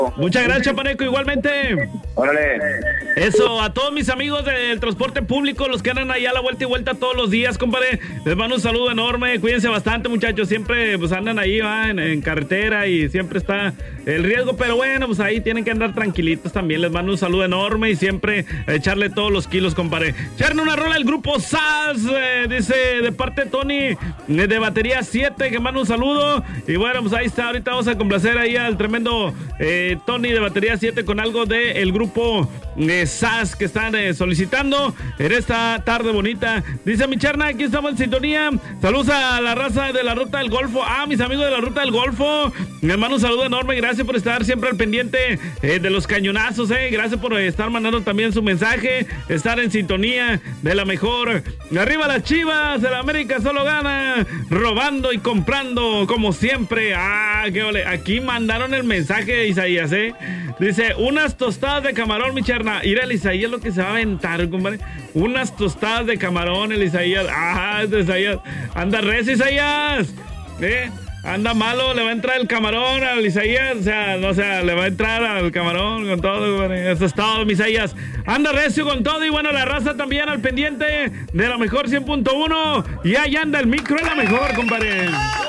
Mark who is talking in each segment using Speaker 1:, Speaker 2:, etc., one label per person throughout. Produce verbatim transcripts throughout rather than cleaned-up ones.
Speaker 1: Muchas gracias, Chapaneco, igualmente.
Speaker 2: Órale.
Speaker 1: Eso, a todos mis amigos del transporte público, los que andan allá a la vuelta y vuelta todos los días, compadre, les mando un saludo enorme, cuídense bastante, muchachos, siempre pues andan ahí, va, en, en carretera y siempre está el riesgo, pero bueno, pues ahí tienen que andar tranquilitos también, les mando un saludo enorme y siempre echarle todos los kilos, compadre. Echarle una rola al grupo S A S, eh, dice, de parte de Tony, eh, de Batería siete, que manda un saludo, y bueno, pues ahí está, ahorita vamos a complacer ahí al tremendo eh, Tony de Batería siete con algo del el grupo eh, S A S que están eh, solicitando en esta tarde bonita. Dice mi charna, aquí estamos en sintonía. Saludos a la raza de la Ruta del Golfo. Ah, mis amigos de la Ruta del Golfo. Mi hermano, un saludo enorme. Gracias por estar siempre al pendiente eh, de los cañonazos. Eh. Gracias por estar mandando también su mensaje. Estar en sintonía de la mejor. Arriba las Chivas. El América solo gana. Robando y comprando como siempre. Ah, qué ole. Aquí mandaron el mensaje, Isaías, eh. Dice, unas tostadas de camarón, mi charna. Ir el Isaías lo que se va a aventar, compadre. Unas tostadas de camarón, el Isaías. Ah, este Isaías. Anda recio, Isaías. ¿Eh? Anda malo, le va a entrar el camarón al Isaías. O sea, no, o sea, le va a entrar al camarón con todo, compadre. Eso es todo, mi Isaías. Anda recio con todo. Y bueno, la raza también al pendiente de la mejor cien punto uno. Y ahí anda el micro de la mejor, compadre.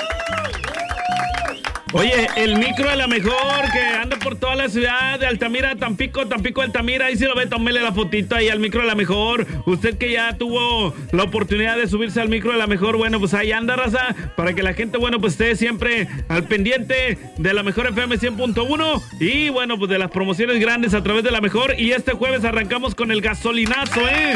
Speaker 1: Oye, el micro de la mejor que anda por toda la ciudad de Altamira, Tampico, Tampico, Altamira. Ahí si lo ve, tómele la fotito ahí al micro de la mejor. Usted que ya tuvo la oportunidad de subirse al micro de la mejor, bueno, pues ahí anda, raza, para que la gente, bueno, pues esté siempre al pendiente de la mejor F M cien punto uno y, bueno, pues de las promociones grandes a través de la mejor. Y este jueves arrancamos con el gasolinazo, ¿eh?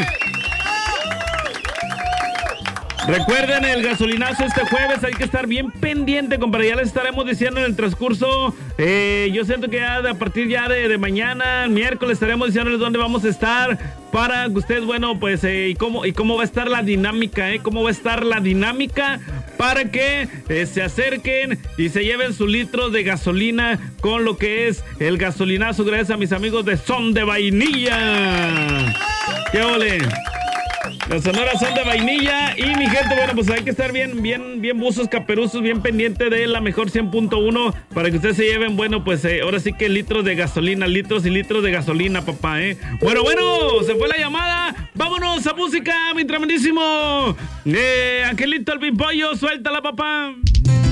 Speaker 1: Recuerden el gasolinazo este jueves, hay que estar bien pendiente, compadre, ya les estaremos diciendo en el transcurso, eh, yo siento que ya a partir ya de, de mañana, miércoles, estaremos diciéndoles dónde vamos a estar, para que ustedes, bueno, pues, eh, y cómo, y cómo va a estar la dinámica, eh, cómo va a estar la dinámica, para que eh, se acerquen y se lleven sus litros de gasolina con lo que es el gasolinazo, gracias a mis amigos de Son de Vainilla. ¡Qué ole! Las sonoras son de vainilla y mi gente, bueno, pues hay que estar bien, bien, bien buzos, caperuzos, bien pendiente de la mejor cien punto uno para que ustedes se lleven, bueno, pues eh, ahora sí que litros de gasolina, litros y litros de gasolina, papá, ¿eh? Bueno, bueno, se fue la llamada, vámonos a música, mi tremendísimo eh, Angelito el Pimpollo, suéltala, papá.